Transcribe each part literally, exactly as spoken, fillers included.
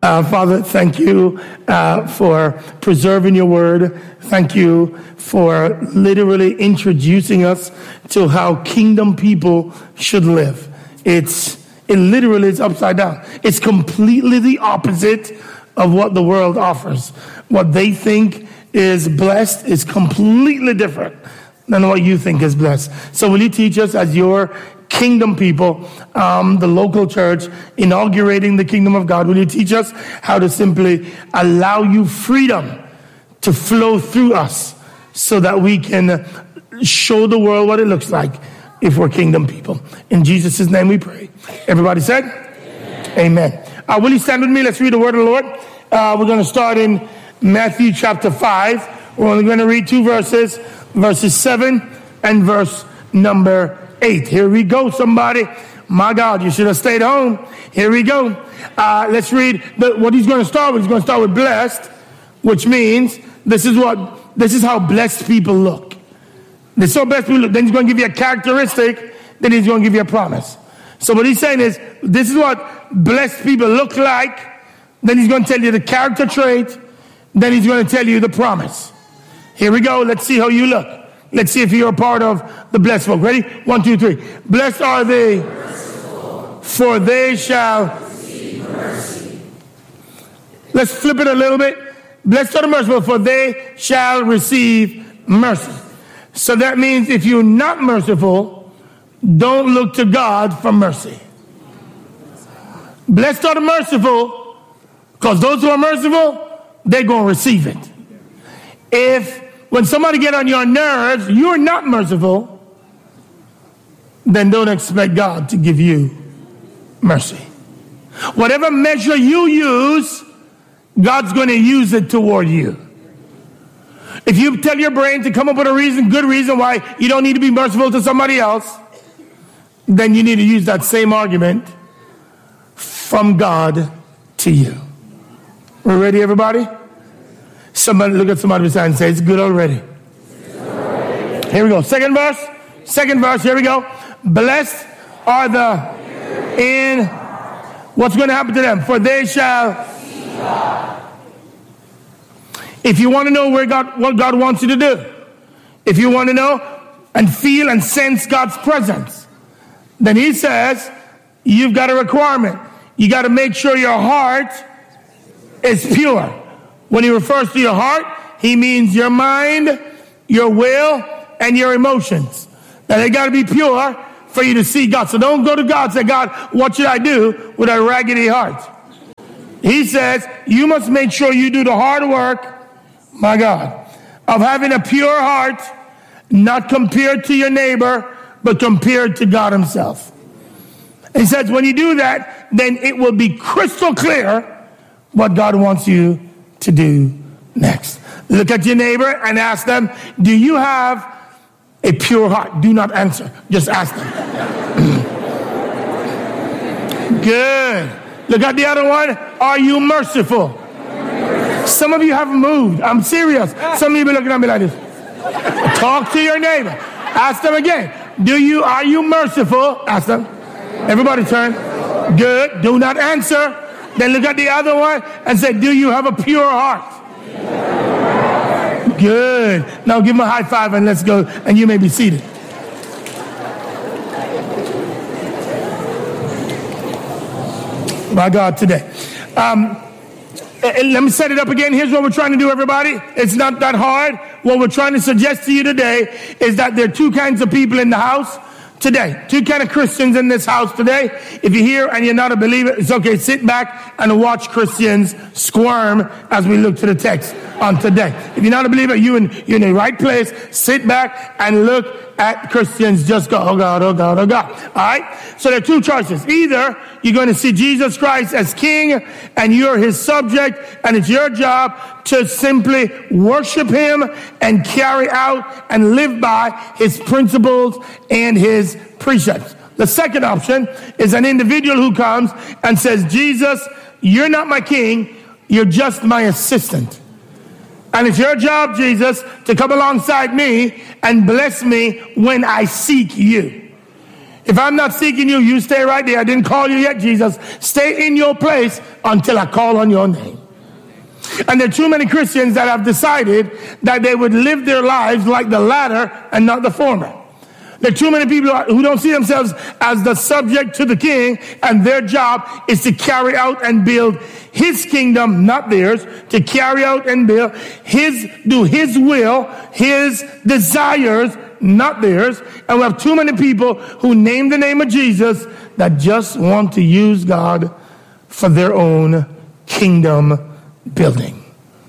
Uh, Father, thank you uh, for preserving your word. Thank you for literally introducing us to how kingdom people should live. It's it literally is upside down. It's completely the opposite of what the world offers. What they think is blessed is completely different than what you think is blessed. So will you teach us as your kingdom people, um, the local church, inaugurating the kingdom of God, will you teach us how to simply allow you freedom to flow through us so that we can show the world what it looks like if we're kingdom people. In Jesus' name we pray. Everybody said? Amen. Amen. Uh, will you stand with me? Let's read the word of the Lord. Uh, we're going to start in Matthew chapter five. We're only going to read two verses, verses seven and verse number eight. Here we go, somebody. My God, you should have stayed home. Here we go. Uh, let's read the, what he's going to start with. He's going to start with blessed, which means this is what this is how blessed people look. They're so blessed people look. Then he's going to give you a characteristic. Then he's going to give you a promise. So what he's saying is, this is what blessed people look like. Then he's going to tell you the character trait. Then he's going to tell you the promise. Here we go. Let's see how you look. Let's see if you're a part of the blessed folk. Ready? One, two, three. Blessed are they, merciful, for they shall receive mercy. Let's flip it a little bit. Blessed are the merciful, for they shall receive mercy. So that means if you're not merciful, don't look to God for mercy. Blessed are the merciful, because those who are merciful, they're going to receive it. If when somebody get on your nerves, you're not merciful, then don't expect God to give you mercy. Whatever measure you use, God's going to use it toward you. If you tell your brain to come up with a reason, good reason why you don't need to be merciful to somebody else, then you need to use that same argument from God to you. We're ready, everybody? Somebody look at somebody beside and say, it's good already. It's good already. Here we go. Second verse. Second verse. Here we go. Blessed are the in. What's going to happen to them? For they shall see God. If you want to know where God, what God wants you to do, if you want to know and feel and sense God's presence, then he says, you've got a requirement. You got to make sure your heart is pure. When he refers to your heart, he means your mind, your will, and your emotions. Now they got to be pure for you to see God. So don't go to God and say, God, what should I do with a raggedy heart? He says, you must make sure you do the hard work, my God, of having a pure heart, not compared to your neighbor, but compared to God himself. He says, when you do that, then it will be crystal clear what God wants you to do next. Look at your neighbor and ask them, do you have a pure heart? Do not answer. Just ask them. Good. Look at the other one. Are you merciful? Some of you haven't moved. I'm serious. Some of you be looking at me like this. Talk to your neighbor. Ask them again. Do you, are you merciful? Ask them. Everybody turn. Good. Do not answer. Then look at the other one and say, do you have a pure heart? Good. Now give him a high five and let's go. And you may be seated. My God, today. Um, let me set it up again. Here's what we're trying to do, everybody. It's not that hard. What we're trying to suggest to you today is that there are two kinds of people in the house today. Two kind of Christians in this house today. If you're here and you're not a believer, it's okay. Sit back and watch Christians squirm as we look to the text on today. If you're not a believer, you're in, you're in the right place. Sit back and look at Christians. Just go, oh God, oh God, oh God. All right? So there are two choices. Either you're going to see Jesus Christ as king and you're his subject and it's your job to simply worship him and carry out and live by his principles and his precepts. The second option is an individual who comes and says, Jesus, you're not my king, you're just my assistant. And it's your job, Jesus, to come alongside me and bless me when I seek you. If I'm not seeking you, you stay right there. I didn't call you yet, Jesus. Stay in your place until I call on your name. And there are too many Christians that have decided that they would live their lives like the latter and not the former. There are too many people who don't see themselves as the subject to the king, and their job is to carry out and build his kingdom, not theirs, to carry out and build his, do his will, his desires, not theirs. And we have too many people who name the name of Jesus that just want to use God for their own kingdom building.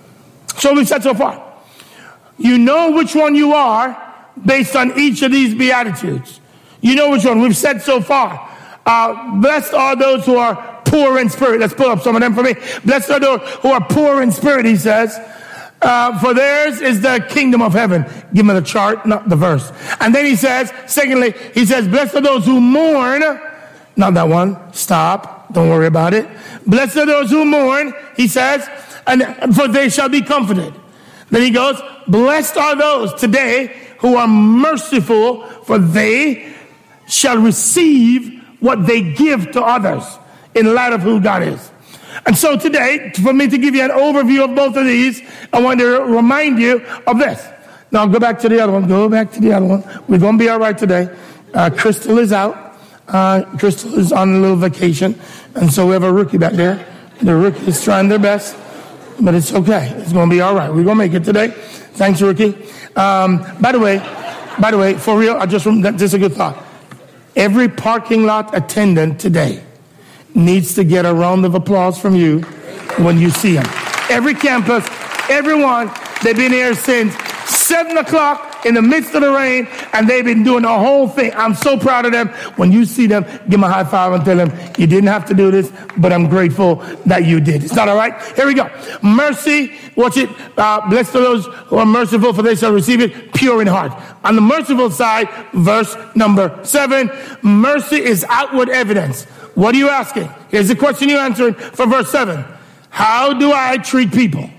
So we've said so far, you know which one you are based on each of these Beatitudes. You know which one. We've said so far, uh, blessed are those who are poor in spirit. Let's pull up some of them for me. Blessed are those who are poor in spirit, he says, uh, for theirs is the kingdom of heaven. Give me the chart, not the verse. And then he says, secondly, he says, blessed are those who mourn. Not that one. Stop. Don't worry about it. Blessed are those who mourn, he says, and for they shall be comforted. Then he goes, blessed are those today who are merciful, for they shall receive what they give to others in light of who God is. And so today, for me to give you an overview of both of these, I want to remind you of this. Now go back to the other one. Go back to the other one. We're going to be all right today. Uh, Crystal is out. Uh, Crystal is on a little vacation. And so we have a rookie back there. The rookie is trying their best, but it's okay. It's going to be all right. We're going to make it today. Thanks, rookie. Um, by the way, by the way, for real, I just, this is a good thought. Every parking lot attendant today needs to get a round of applause from you when you see them. Every campus, everyone, they've been here since seven o'clock in the midst of the rain, and they've been doing the whole thing. I'm so proud of them. When you see them, give them a high five and tell them, you didn't have to do this, but I'm grateful that you did. It's not all right? Here we go. Mercy, watch it. Uh, blessed are those who are merciful, for they shall receive it, pure in heart. On the merciful side, verse number seven, mercy is outward evidence. What are you asking? Here's the question you're answering for verse seven. How do I treat people?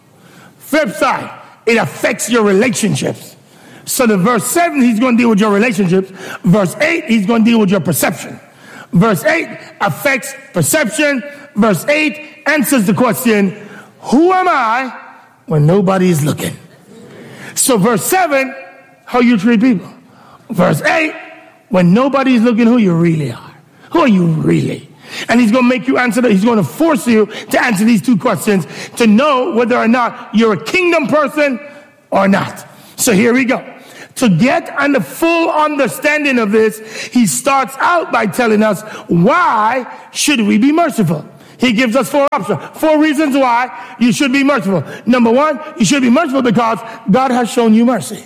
Flip side, it affects your relationships. So the verse seven, he's going to deal with your relationships. Verse eight, he's going to deal with your perception. Verse eight affects perception. Verse eight answers the question, who am I when nobody is looking? So verse seven, how you treat people. Verse eight, when nobody is looking, who you really are. Who are you really? And he's going to make you answer that. He's going to force you to answer these two questions to know whether or not you're a kingdom person or not. So here we go. To get on the full understanding of this, he starts out by telling us, why should we be merciful? He gives us four options, four reasons why you should be merciful. Number one, you should be merciful because God has shown you mercy.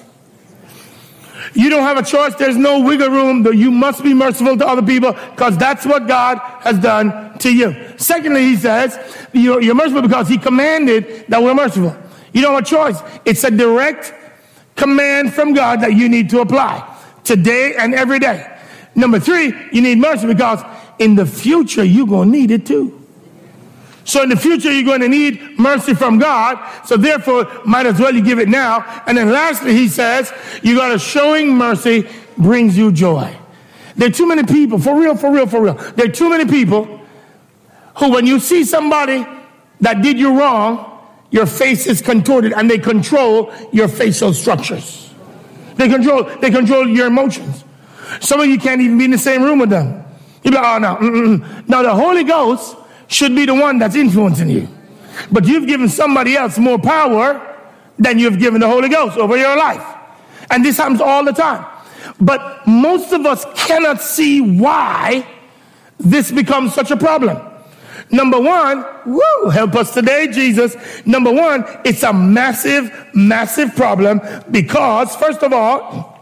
You don't have a choice. There's no wiggle room. You must be merciful to other people because that's what God has done to you. Secondly, he says, you're, you're merciful because he commanded that we're merciful. You don't have a choice. It's a direct command from God that you need to apply today and every day. Number three, you need mercy because in the future, you're going to need it too. So in the future, you're going to need mercy from God. So therefore, might as well you give it now. And then lastly, he says, you got to showing mercy brings you joy. There are too many people, for real, for real, for real. There are too many people who, when you see somebody that did you wrong, your face is contorted and they control your facial structures. They control, they control your emotions. Some of you can't even be in the same room with them. You're like, oh no. Mm-mm. Now the Holy Ghost should be the one that's influencing you. But you've given somebody else more power than you've given the Holy Ghost over your life. And this happens all the time. But most of us cannot see why this becomes such a problem. Number one, woo, help us today, Jesus. Number one, it's a massive, massive problem because, first of all,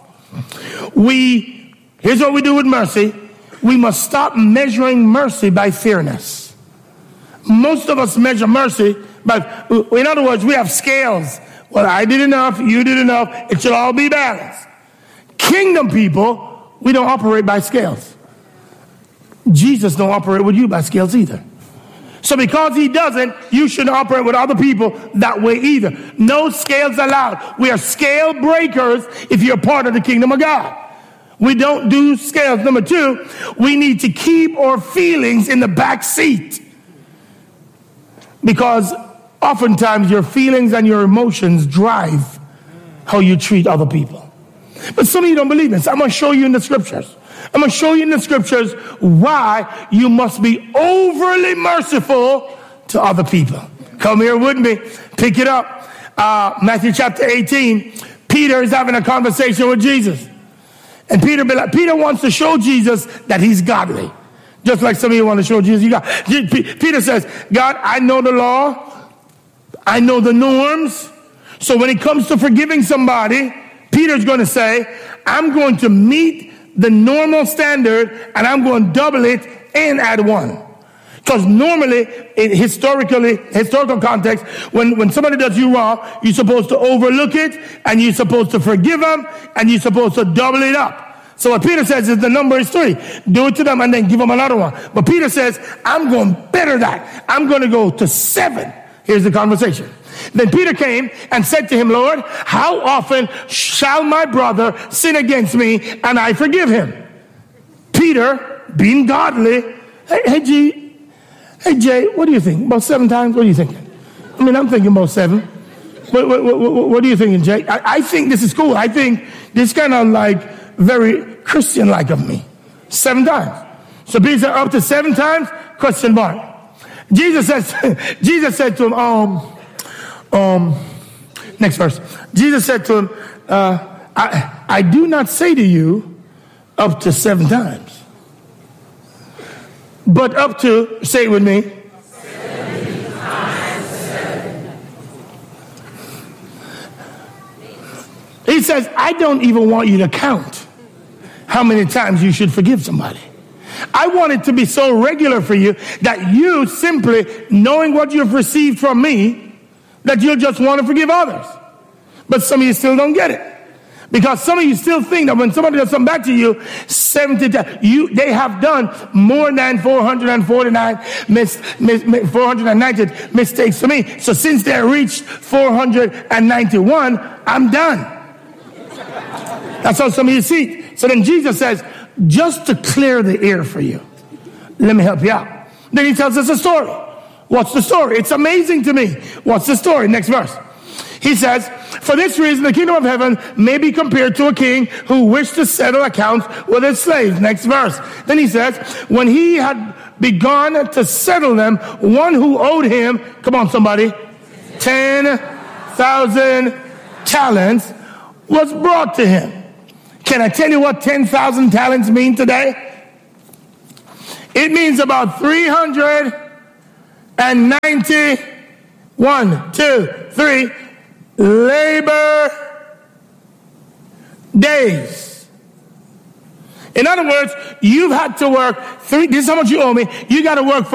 we, here's what we do with mercy. We must stop measuring mercy by fairness. Most of us measure mercy, but in other words, we have scales. Well, I did enough, you did enough, it should all be balanced. Kingdom people, we don't operate by scales. Jesus don't operate with you by scales either. So because he doesn't, you shouldn't operate with other people that way either. No scales allowed. We are scale breakers if you're part of the kingdom of God. We don't do scales. Number two, we need to keep our feelings in the back seat. Because oftentimes your feelings and your emotions drive how you treat other people. But some of you don't believe this. I'm going to show you in the scriptures. I'm going to show you in the scriptures why you must be overly merciful to other people. Come here with me. Pick it up. Uh, Matthew chapter eighteen. Peter is having a conversation with Jesus. And Peter, Peter wants to show Jesus that he's godly. Just like some of you want to show Jesus you got. Peter says, God, I know the law. I know the norms. So when it comes to forgiving somebody, Peter's going to say, I'm going to meet the normal standard and I'm going to double it and add one. Because normally, in historically, historical context, when, when somebody does you wrong, you're supposed to overlook it, and you're supposed to forgive them, and you're supposed to double it up. So what Peter says is the number is three. Do it to them and then give them another one. But Peter says, I'm going to better that. I'm going to go to seven. Here's the conversation. Then Peter came and said to him, Lord, how often shall my brother sin against me and I forgive him? Peter, being godly, hey, hey, G, Hey, Jay, what do you think? About seven times? What are you thinking? I mean, I'm thinking about seven. What, what, what, what are you thinking, Jay? I, I think this is cool. I think this kind of like very Christian-like of me. Seven times. So Peter said, up to seven times? Question mark. Jesus says, Jesus said to him, um, um, next verse. Jesus said to him, uh, I, I do not say to you up to seven times. But up to, say it with me. Seven times seven. He says, I don't even want you to count how many times you should forgive somebody. I want it to be so regular for you that you simply, knowing what you've received from me, that you'll just want to forgive others. But some of you still don't get it. Because some of you still think that when somebody does something back to you, seventy times, you, they have done more than four hundred forty-nine, mis, mis, four hundred ninety mistakes to me. So since they reached four hundred ninety-one, I'm done. That's how some of you see. So then Jesus says, just to clear the air for you, let me help you out. Then he tells us a story. What's the story? It's amazing to me. What's the story? Next verse. He says, for this reason, the kingdom of heaven may be compared to a king who wished to settle accounts with his slaves. Next verse. Then he says, when he had begun to settle them, one who owed him, come on somebody, ten thousand talents was brought to him. Can I tell you what ten thousand talents mean today? It means about three hundred ninety, one, two, three, labor days. In other words, you've had to work three, this is how much you owe me. You got to work for